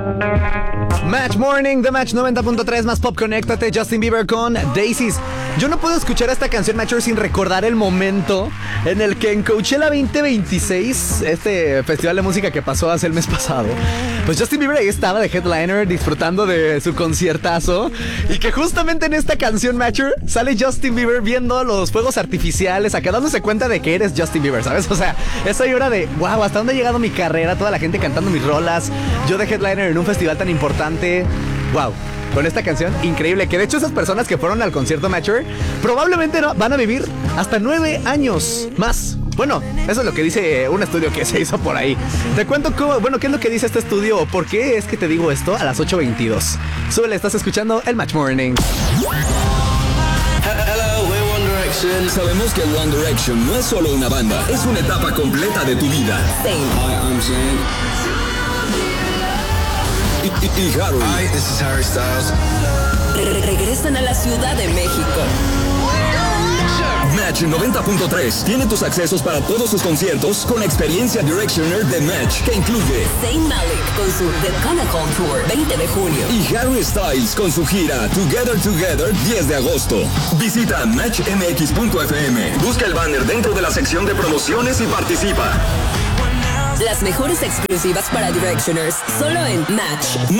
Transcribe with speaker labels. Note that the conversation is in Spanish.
Speaker 1: Match Morning, The Match 90.3 más Pop, conéctate. Justin Bieber con Daisies. Yo no puedo escuchar esta canción, Matcher, sin recordar el momento en el que en Coachella 2026, este festival de música que pasó hace el mes pasado, pues Justin Bieber ahí estaba de headliner disfrutando de su conciertazo. Y que justamente en esta canción, Matcher, sale Justin Bieber viendo los fuegos artificiales, acá dándose cuenta de que eres Justin Bieber, ¿sabes? O sea, esa hora de, wow, ¿hasta dónde ha llegado mi carrera? Toda la gente cantando mis rolas, yo de headliner en un festival tan importante. Wow, con esta canción increíble, que de hecho esas personas que fueron al concierto Matcher probablemente van a vivir hasta 9 años más. Bueno, eso es lo que dice un estudio que se hizo por ahí. Te cuento qué es lo que dice este estudio o por qué es que te digo esto a las 8:22. Súbele, estás escuchando el Match Morning.
Speaker 2: Hello, we're One Direction. Sabemos que One Direction no es solo una banda, es una etapa completa de tu vida. Hi, I'm Zayn. Y Harry. Hi, this is Harry Styles.
Speaker 3: Regresan a la Ciudad de México.
Speaker 2: Match 90.3 tiene tus accesos para todos sus conciertos con experiencia Directioner de Match, que incluye
Speaker 3: Zayn Malik con su The Comic-Con Tour 20 de junio
Speaker 2: y Harry Styles con su gira Together 10 de agosto. Visita matchmx.fm, busca el banner dentro de la sección de promociones y participa.
Speaker 3: Las mejores exclusivas para Directioners, solo en Match.